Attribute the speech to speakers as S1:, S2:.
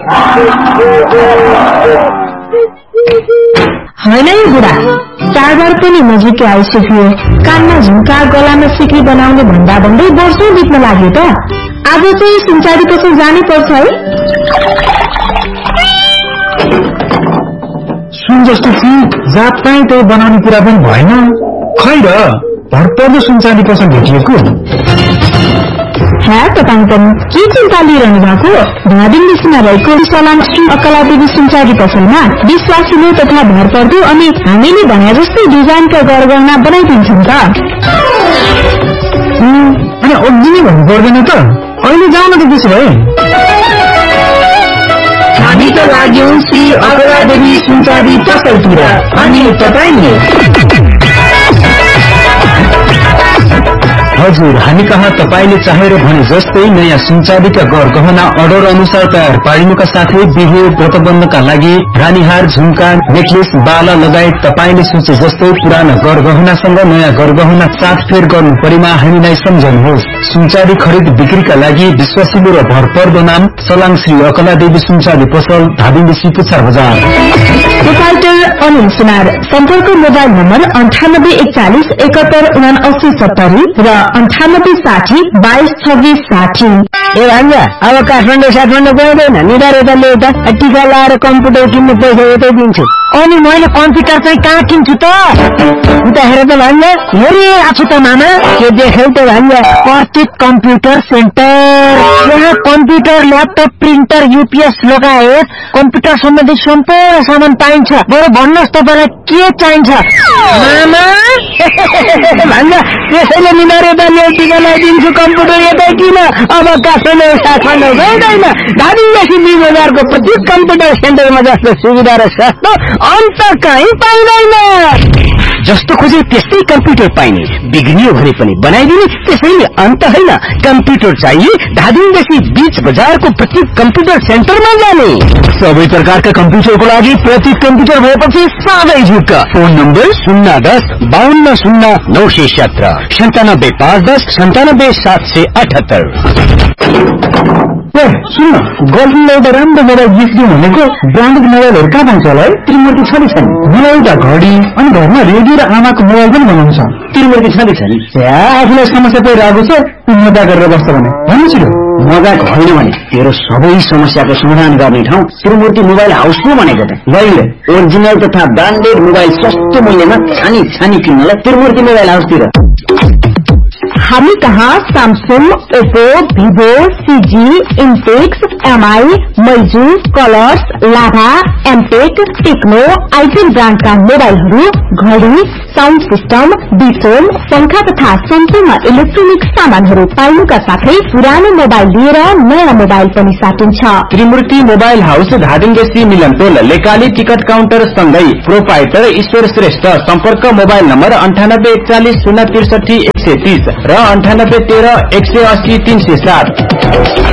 S1: होइन है बुढा, चाडबाड पनि नजिकै आइसक्यो। कानमा झुम्का, गलामा सिक्री बनाउने भन्दा भन्दै वर्षौं बित्न लाग्यो त। आज चाहिँ सुनचारी पसल जानै पर्छ है।
S2: सुन जस्तो चिज जात पाएँ त्यही बनाउने कुरा पनि भएन। खै र भरपर्दो सुनचारी पसल भेटिएको।
S1: तपाईँ पनि के चिन्ता लिइरहनु भएको? धादिङ मिसिनमा रहेको सलाम श्री अकलादेवी सुनचारी पसलमा विश्वासिलो तथा भरपर्दो अनि हामीले भने जस्तै डिजाइनका गरगहना बनाइदिन्छन् त।
S2: अनि अघि नै भन्नु पर्दैन त? अहिले जाउँ न त त्यसो भए।
S3: हामी त लाग्यौं श्री अकलादेवी सुनचारी पसलतिर। अनि तपाईले?
S2: हजुर, हामी कहाँ तपाईले चाहेर भने जस्तै नयाँ सुनचाँदीका गहना अर्डर अनुसार तयार पारिनुका साथै बिहे व्रतबन्धका लागि रानीहार, झुम्का, नेकलेस, बाला लगायत तपाईले सोचे जस्तै पुराना गहनासँग नयाँ गहना साथफेर गर्नु परेमा हामीलाई सम्झनुहोस्। सुनचाँदी खरिद बिक्रीका लागि विश्वासिलो र भरपर्दो नाम सलाङ श्री अकलादेवी सुनचाँदी पसल, धादिङ पुछार बजार।
S1: प्रोपाइटर अनिल सुनार। सम्पर्क मोबाइल नम्बर 9841 71 79 र 9860
S3: ए भान्जा, अब काठमाडौँ गइँदैन। निधार यता ल्याउँदा टिका लाएर कम्प्युटर किन्ने पैसा यतै दिन्छु। अनि मैले कम्प्युटर चाहिँ कहाँ किन्छु त? उता हेर त भान्जा, हेरिरहेको छु त मामा। के देख्यौ त भान्जा? प्रतीक कम्प्युटर सेन्टर। यहाँ कम्प्युटर, ल्यापटप, प्रिन्टर, युपीएस लगायत कम्प्युटर सम्बन्धी सम्पूर्ण सामान पाइन्छ। बरु भन्नुहोस् तपाईँलाई के चाहिन्छ मामा? भान्जा, त्यसैले निधार यता ल्याउ, टिका लगाइदिन्छु। कम्प्युटर यतै किन? अब काठमाडौँ गइँदैन। धादिङदेखि 20 बजारको प्रतीक कम्प्युटर सेन्टरमा जस्तो सुविधा र सस्तो अन्त कहीँ पाइँदैन।
S4: जस्तो खोजे त्यस्तै कम्प्युटर पाइने, बिग्रियो भने पनि बनाइदिने। त्यसैले अन्त होइन, कम्प्युटर चाहिए धादिङदेखि 20 बजारको प्रतीक कम्प्युटर सेन्टरमा जाने।
S2: सबै प्रकारका कम्प्युटरको लागि प्रतीक कम्प्युटर भएपछि साधै झुक्क।
S4: Phone number 010 52 0 917 97 510 97 778।
S2: सुन, गर्लफ्रेन्डलाई एउटा राम्रो मोबाइल गिफ्ट दिउँ भनेको। ब्रान्डेड मोबाइलहरू कहाँ पाउँछ होला है? त्रिमूर्ति छँदै छ नि। मलाई एउटा घडी अनि घरमा रेडियो र आमाको मोबाइल पनि बनाउँछ।
S4: त्रिमूर्ति छँदै छ नि।
S2: आफूलाई समस्या परिरहेको छ, मजा गरेर बस्छ भने भन्नुहोस् न।
S4: मजाक होइन भने तेरो सबै समस्याको समाधान गर्ने ठाउँ त्रिमूर्ति मोबाइल हाउस हो भनेको त।
S2: लैले
S4: ओरिजिनल तथा ब्रान्डेड मोबाइल सस्तो मूल्यमा छानी किन्नलाई त्रिमूर्ति मोबाइल हाउसतिर।
S1: हामी कहाँ Samsung, Oppo, Vivo, CG, इन्फिक्स, MI, मैजू, colours, लाभा, एमटेक, टेक्नो, आइटेल ब्रान्डका मोबाइलहरू, घडी, साउन्ड सिस्टम, डिटोल, पंखा तथा सम्पूर्ण इलेक्ट्रोनिक सामानहरू पाइनुका साथै पुरानो मोबाइल लिएर नयाँ मोबाइल पनि साटिन्छ।
S2: त्रिमूर्ति मोबाइल हाउस, धादिङदेखि मिलनपोल, लेकाली टिकट काउन्टर सँगै प्रोपाइटर ईश्वर श्रेष्ठ। सम्पर्क मोबाइल नम्बर 9841 063 130 र 9813 180 307।